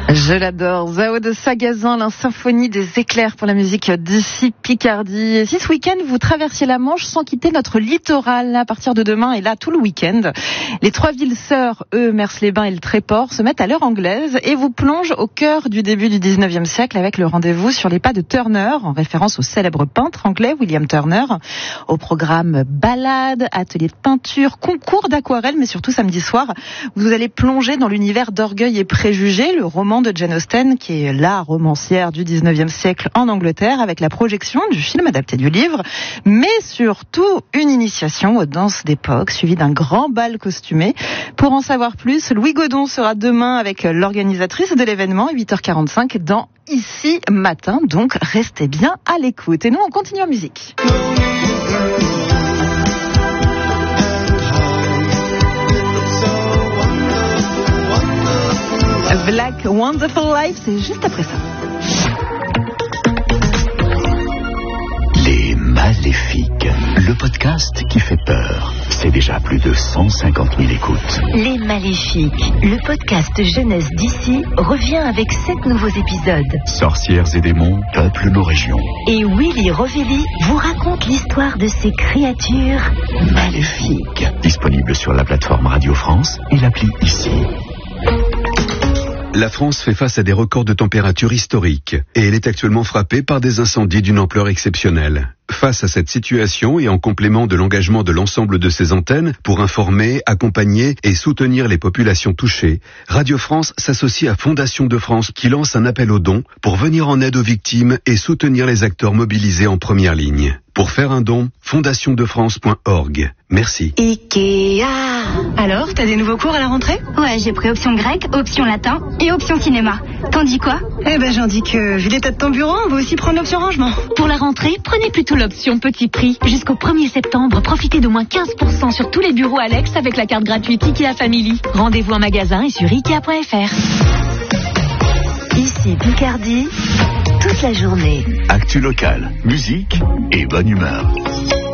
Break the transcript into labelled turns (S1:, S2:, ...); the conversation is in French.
S1: Je l'adore. Zao de Sagazin, la symphonie des éclairs pour la musique d'ici Picardie. Et si ce week-end vous traversiez la Manche sans quitter notre littoral, à partir de demain et là tout le week-end, les trois villes sœurs, Mers-les-Bains et le Tréport, se mettent à l'heure anglaise et vous plongent au cœur du début du 19e siècle avec le rendez-vous sur les pas de Turner, en référence au célèbre peintre anglais William Turner. Au programme balades, ateliers de peinture, concours d'aquarelle, mais surtout samedi soir, vous allez plonger dans l'univers d'Orgueil et Préjugés, le roman de Jane Austen, qui est la romancière du 19e siècle en Angleterre, avec la projection du film adapté du livre, mais surtout une initiation aux danses d'époque, suivie d'un grand bal costumé. Pour en savoir plus, Louis Godon sera demain avec l'organisatrice de l'événement, 8h45, dans Ici Matin, donc restez bien à l'écoute. Et nous, on continue en musique. Black Wonderful Life, c'est juste après ça.
S2: Les Maléfiques, le podcast qui fait peur. C'est déjà plus de 150 000 écoutes.
S3: Les Maléfiques, le podcast jeunesse d'ici, revient avec 7 nouveaux épisodes.
S2: Sorcières et démons peuplent nos régions.
S3: Et Willy Rovelli vous raconte l'histoire de ces créatures
S2: maléfiques. Disponible sur la plateforme Radio France et l'appli Ici.
S4: La France fait face à des records de température historiques et elle est actuellement frappée par des incendies d'une ampleur exceptionnelle. Face à cette situation et en complément de l'engagement de l'ensemble de ses antennes pour informer, accompagner et soutenir les populations touchées, Radio France s'associe à Fondation de France qui lance un appel aux dons pour venir en aide aux victimes et soutenir les acteurs mobilisés en première ligne. Pour faire un don, fondationdefrance.org. Merci.
S5: Ikea.
S6: Alors, t'as des nouveaux cours à la rentrée ?
S5: Ouais, j'ai pris option grec, option latin et option cinéma. T'en dis quoi ?
S6: Eh ben, j'en dis que, vu l'état de ton bureau, on va aussi prendre l'option rangement.
S7: Pour la rentrée, prenez plutôt l'option petit prix. Jusqu'au 1er septembre, profitez d'au moins 15% sur tous les bureaux Alex avec la carte gratuite Ikea Family. Rendez-vous en magasin et sur Ikea.fr.
S3: Ici Picardie, toute la journée.
S2: Actu local, musique et bonne humeur.